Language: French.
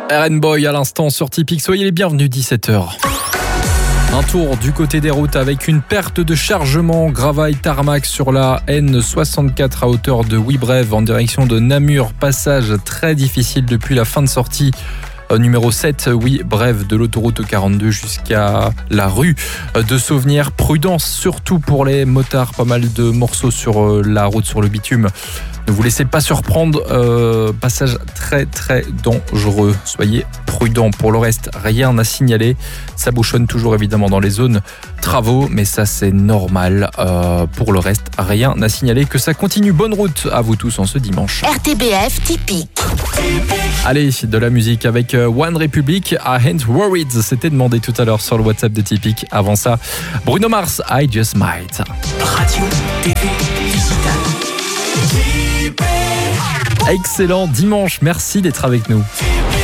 RN Boy à l'instant sur Typique, soyez les bienvenus, 17h. Un tour du côté des routes avec une perte de chargement Gravaille-Tarmac sur la N64 à hauteur de Wibrev en direction de Namur. Passage très difficile depuis la fin de sortie numéro 7, Wibrev de l'autoroute 42 jusqu'à la rue de Sauvenière. Prudence surtout pour les motards, pas mal de morceaux sur la route sur le bitume. Ne vous laissez pas surprendre, passage très très dangereux. Soyez prudents. Pour le reste, rien à signaler. Ça bouchonne toujours évidemment dans les zones travaux, mais ça c'est normal. Pour le reste, rien à signaler. Que ça continue. Bonne route à vous tous en ce dimanche. RTBF Typique. Allez, de la musique avec One Republic à Ain't Worried. C'était demandé tout à l'heure sur le WhatsApp de Typique. Avant ça, Bruno Mars, I Just Might. Radio, TV, digital. Excellent dimanche, merci d'être avec nous.